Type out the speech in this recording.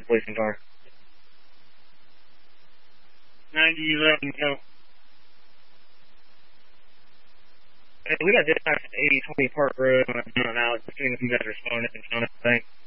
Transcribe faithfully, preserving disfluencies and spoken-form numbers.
police car. ninety eleven, go. Hey, we got dispatch at eighty twenty Park Road. I'm doing it now. Just seeing if you guys responded and showing us thing.